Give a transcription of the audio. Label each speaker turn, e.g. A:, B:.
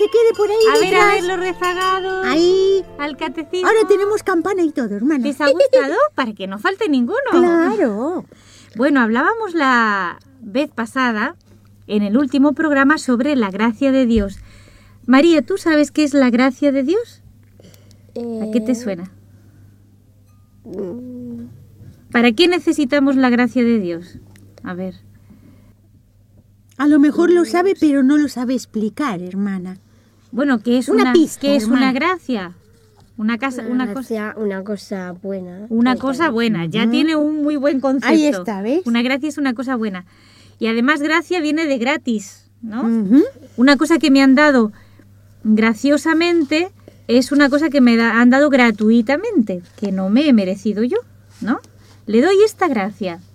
A: se quede por ahí detrás.
B: A ver los rezagados.
A: Ahí.
B: Al catecismo.
A: Ahora tenemos campana y todo, hermana.
B: ¿Les ha gustado? Para que no falte ninguno.
A: Claro.
B: Bueno, hablábamos la vez pasada, en el último programa, sobre la gracia de Dios. María, ¿tú sabes qué es la gracia de Dios? ¿A qué te suena? ¿Para qué necesitamos la gracia de Dios? A ver.
A: A lo mejor lo sabe, pero no lo sabe explicar, hermana.
B: Bueno, ¿qué es
A: Una pista,
B: ¿qué es
A: hermana.
B: una gracia? Una cosa
C: buena.
B: Una cosa buena. Ya tiene un muy buen concepto.
A: Ahí está, ¿ves?
B: Una gracia es una cosa buena. Y además gracia viene de gratis, ¿no?
A: Ujú.
B: Una cosa que me han dado graciosamente es una cosa que han dado gratuitamente, que no me he merecido yo, ¿no? Le doy esta gracia.